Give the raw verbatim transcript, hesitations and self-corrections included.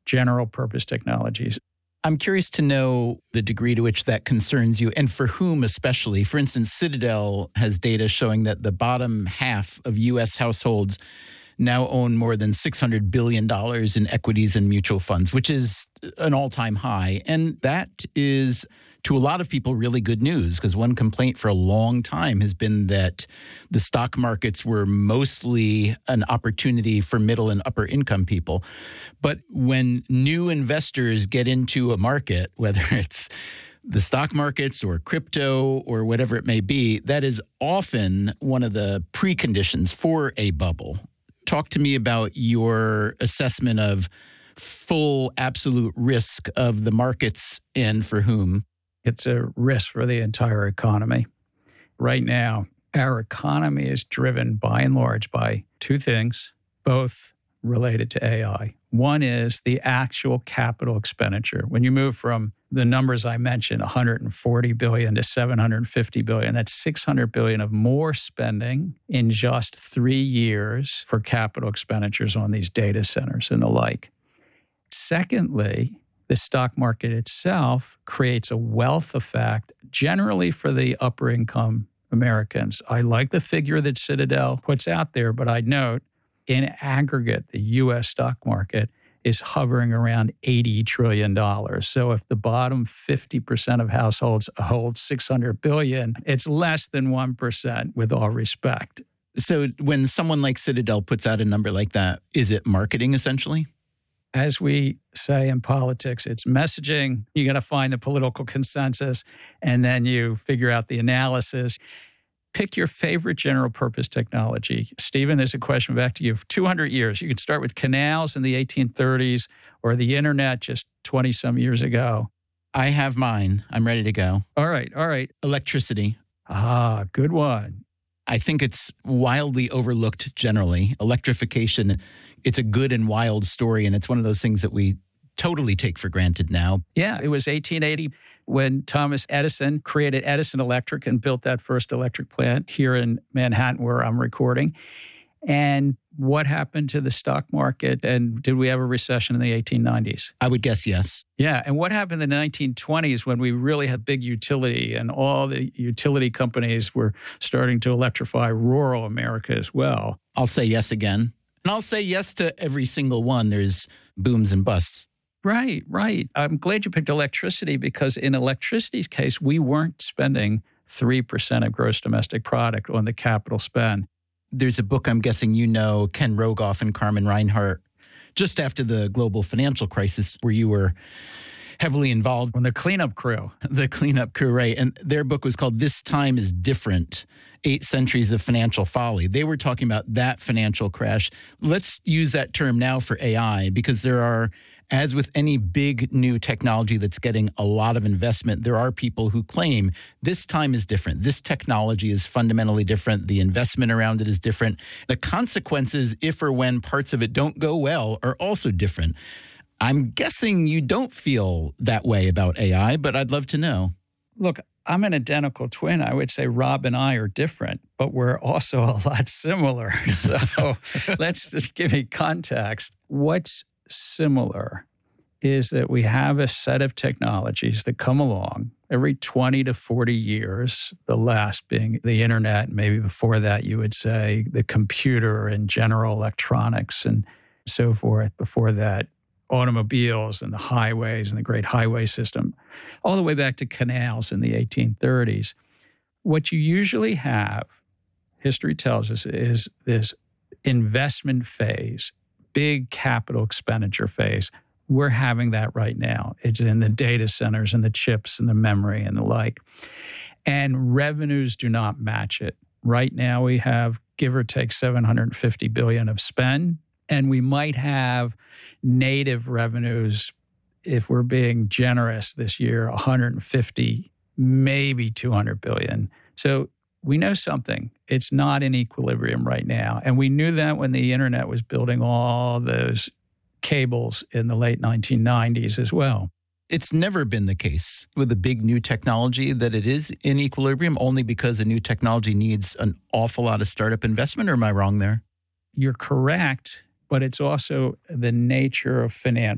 general purpose technologies. I'm curious to know the degree to which that concerns you and for whom especially. For instance, Citadel has data showing that the bottom half of U S households now own more than six hundred billion dollars in equities and mutual funds, which is an all-time high. And that is, to a lot of people, really good news, because one complaint for a long time has been that the stock markets were mostly an opportunity for middle and upper income people. But when new investors get into a market, whether it's the stock markets or crypto or whatever it may be, that is often one of the preconditions for a bubble. Talk to me about your assessment of full absolute risk of the markets and for whom. It's a risk for the entire economy. Right now, our economy is driven by and large by two things, both related to A I. One is the actual capital expenditure. When you move from the numbers I mentioned, one hundred forty billion dollars to seven hundred fifty billion dollars, that's six hundred billion dollars of more spending in just three years for capital expenditures on these data centers and the like. Secondly, the stock market itself creates a wealth effect, generally for the upper income Americans. I like the figure that Citadel puts out there, but I'd note in aggregate, the U S stock market is hovering around eighty trillion dollars. So if the bottom fifty percent of households hold six hundred billion dollars, it's less than one percent with all respect. So when someone like Citadel puts out a number like that, is it marketing essentially? As we say in politics, it's messaging. You got to find the political consensus, and then you figure out the analysis. Pick your favorite general purpose technology. Stephen, there's a question back to you. For two hundred years, you could start with canals in the eighteen thirties or the internet just twenty some years ago. I have mine. I'm ready to go. All right, all right. Electricity. Ah, good one. I think it's wildly overlooked generally. Electrification, it's a good and wild story, and it's one of those things that we totally take for granted now. Yeah, it was eighteen eighty when Thomas Edison created Edison Electric and built that first electric plant here in Manhattan where I'm recording. And what happened to the stock market? And did we have a recession in the eighteen nineties? I would guess yes. Yeah. And what happened in the nineteen twenties when we really had big utility and all the utility companies were starting to electrify rural America as well? I'll say yes again. And I'll say yes to every single one. There's booms and busts. Right, right. I'm glad you picked electricity because in electricity's case, we weren't spending three percent of gross domestic product on the capital spend. There's a book I'm guessing you know, Ken Rogoff and Carmen Reinhart, just after the global financial crisis where you were heavily involved. On the cleanup crew. The cleanup crew, right. And their book was called This Time is Different, Eight Centuries of Financial Folly. They were talking about that financial crash. Let's use that term now for A I because there are, as with any big new technology that's getting a lot of investment, there are people who claim this time is different. This technology is fundamentally different. The investment around it is different. The consequences, if or when parts of it don't go well, are also different. I'm guessing you don't feel that way about A I, but I'd love to know. Look, I'm an identical twin. I would say Rob and I are different, but we're also a lot similar. So let's just give me context. What's similar is that we have a set of technologies that come along every twenty to forty years, the last being the internet. Maybe before that, you would say the computer and general electronics and so forth. Before that, automobiles and the highways and the great highway system, all the way back to canals in the eighteen thirties. What you usually have, history tells us, is this investment phase, big capital expenditure phase. We're having that right now. It's in the data centers and the chips and the memory and the like. And revenues do not match it. Right now we have, give or take, seven hundred fifty billion dollars of spend. And we might have native revenues, if we're being generous this year, one hundred fifty, maybe two hundred billion. So we know something. It's not in equilibrium right now. And we knew that when the internet was building all those cables in the late nineteen nineties as well. It's never been the case with a big new technology that it is in equilibrium only because a new technology needs an awful lot of startup investment, or am I wrong there? You're correct. But it's also the nature of finance.